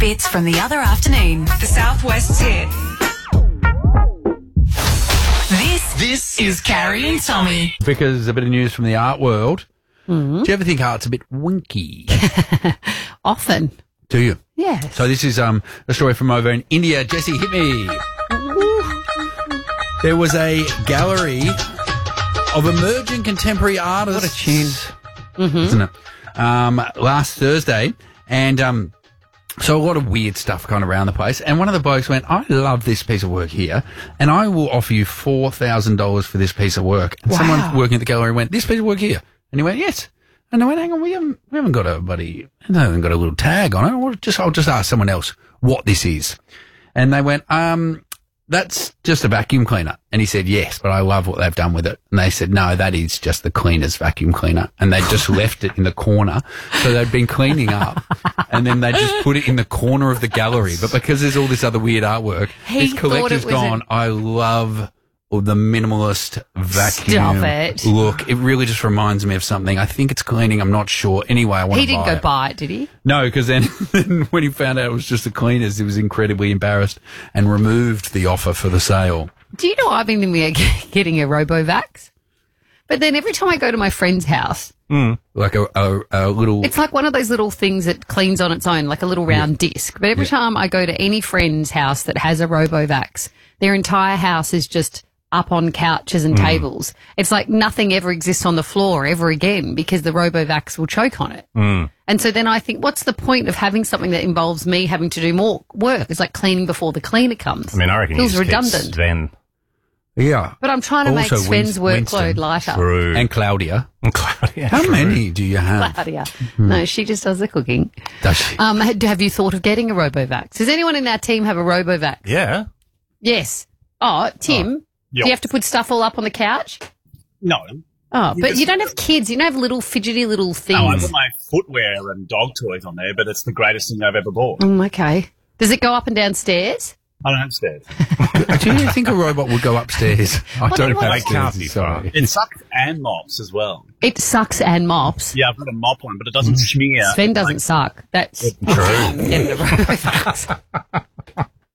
Bits from the other afternoon. The Southwest's hit. This is Carrie and Tommy. Because a bit of news from the art world. Do you ever think art's a bit winky? Often. Do you? Yes. So this is a story from over in India. Jesse, hit me. There was a gallery of emerging contemporary artists. What a tune. Isn't it? Last Thursday. And so a lot of weird stuff kind of around the place. And one of the blokes went, I love this piece of work here, and I will offer you $4,000 for this piece of work. And someone working at the gallery went, this piece of work here? And he went, yes. And I went, hang on, we haven't got a little tag on it. I'll just ask someone else what this is. And they went, that's just a vacuum cleaner. And he said, yes, but I love what they've done with it. And they said, no, that is just the cleaner's vacuum cleaner. And they just left it in the corner. So they'd been cleaning up and then they just put it in the corner of the gallery. But because there's all this other weird artwork, this collector's gone, I love the minimalist vacuum Stop it. look. It really just reminds me of something. I think it's cleaning. I'm not sure. Anyway, I want to buy it. He didn't go buy it, did he? No, because then when he found out it was just the cleaners, he was incredibly embarrassed and removed the offer for the sale. Do you know I've been thinking of getting a RoboVax? But then every time I go to my friend's house, Like a little... it's like one of those little things that cleans on its own, like a little round disc. But every time I go to any friend's house that has a RoboVax, their entire house is just up on couches and tables. It's like nothing ever exists on the floor ever again because the RoboVax will choke on it. And so then I think, what's the point of having something that involves me having to do more work? It's like cleaning before the cleaner comes. I mean, I reckon feels you just redundant. keep Sven. Yeah. But I'm trying to make Also Sven's workload Winston. lighter. True. And Claudia. Claudia. How many do you have? Claudia. No, she just does the cooking. Does she? Have you thought of getting a RoboVax? Does anyone in our team have a RoboVax? Yeah. Yes. Oh, Tim, do you have to put stuff all up on the couch? No. Oh, but you don't have kids. You don't have little fidgety little things. No, I put my footwear and dog toys on there, but it's the greatest thing I've ever bought. Okay. Does it go up and down stairs? I don't have stairs. Do you think a robot would go upstairs? I don't have They stairs. can't be Sorry. It sucks and mops as well. It sucks and mops. Yeah, I've got a mop one, but it doesn't smear. Sven doesn't suck. That's True. Get the RoboVax.